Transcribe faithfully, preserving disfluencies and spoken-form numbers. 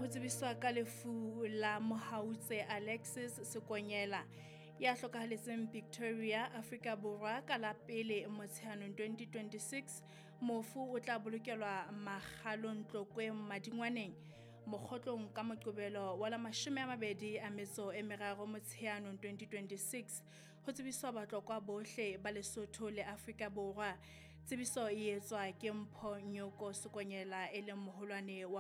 tsebiswa ka lefu la Mohautse Alexis Sekonyela ya hlokahaletseng Victoria, Afrika Borwa ka la pele Motsheanong twenty twenty-six. Mofu o tla bolokelwa Makgalong Tlokweng Madingwaneng mokgotlong ka Moqebelo wa la mashome a mabedi a metso e meraro Motsheanong twenty twenty-six. Ho tsebiswa batlokwa bohle ba Lesotho le Afrika Borwa. Tsebiso e etswa ke Mpho Nyoko Sekonyela e leng moholwane wa